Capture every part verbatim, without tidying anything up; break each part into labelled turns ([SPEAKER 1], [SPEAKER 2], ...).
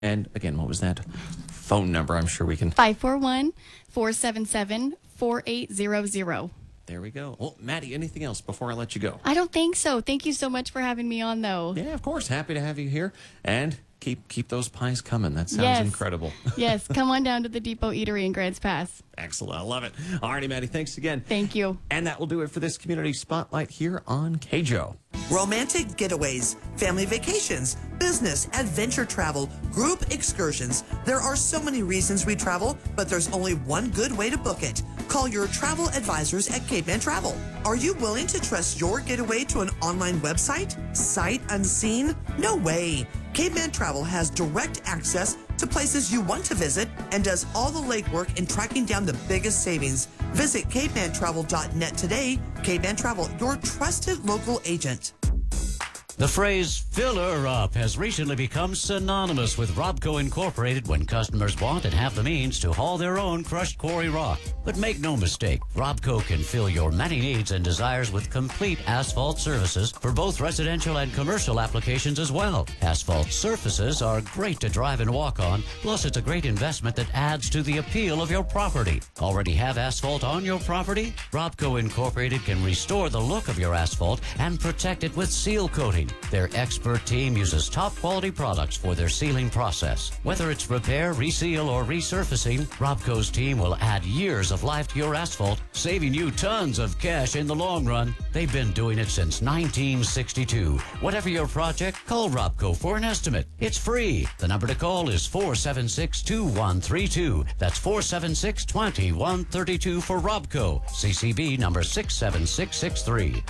[SPEAKER 1] And again, what was that phone number? I'm sure we can.
[SPEAKER 2] five four one, four seven seven, four eight zero zero.
[SPEAKER 1] There we go. Well, Maddie, anything else before I let you go?
[SPEAKER 2] I don't think so. Thank you so much for having me on, though.
[SPEAKER 1] Yeah, of course. Happy to have you here. And keep keep those pies coming. That sounds
[SPEAKER 2] Yes.
[SPEAKER 1] incredible.
[SPEAKER 2] Yes, come on down to the Depot Eatery in Grants Pass.
[SPEAKER 1] Excellent. I love it. All righty, Maddie, thanks again.
[SPEAKER 2] Thank you.
[SPEAKER 1] And that will do it for this Community Spotlight here on K J O.
[SPEAKER 3] Romantic getaways, family vacations, business, adventure travel, group excursions. There are so many reasons we travel, but there's only one good way to book it. Call your travel advisors at Cape Man Travel. Are you willing to trust your getaway to an online website? Sight unseen? No way. Cape Man Travel has direct access to places you want to visit and does all the legwork in tracking down the biggest savings. Visit cape man travel dot net today. Cape Man Travel, your trusted local agent.
[SPEAKER 4] The phrase fill her up has recently become synonymous with Robco Incorporated when customers want and have the means to haul their own crushed quarry rock. But make no mistake, Robco can fill your many needs and desires with complete asphalt services for both residential and commercial applications as well. Asphalt surfaces are great to drive and walk on, plus it's a great investment that adds to the appeal of your property. Already have asphalt on your property? Robco Incorporated can restore the look of your asphalt and protect it with seal coating. Their expert team uses top quality products for their sealing process. Whether it's repair, reseal, or resurfacing, Robco's team will add years of life to your asphalt, saving you tons of cash in the long run. They've been doing it since nineteen sixty-two. Whatever your project, call Robco for an estimate. It's free. The number to call is four seven six, two one three two. That's four seven six, two one three two for Robco. C C B number six seven six six three.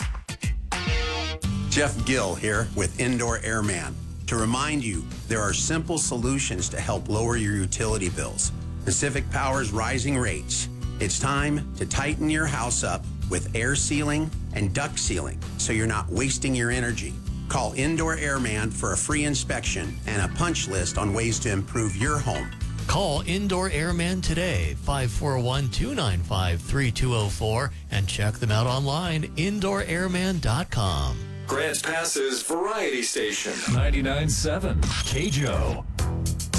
[SPEAKER 5] Jeff Gill here with Indoor Airman to remind you there are simple solutions to help lower your utility bills. Pacific Power's rising rates. It's time to tighten your house up with air sealing and duct sealing so you're not wasting your energy. Call Indoor Airman for a free inspection and a punch list on ways to improve your home.
[SPEAKER 6] Call Indoor Airman today, five four one, two nine five, three two zero four, and check them out online, indoor airman dot com.
[SPEAKER 7] Grants Pass's Variety Station, ninety-nine point seven K J O.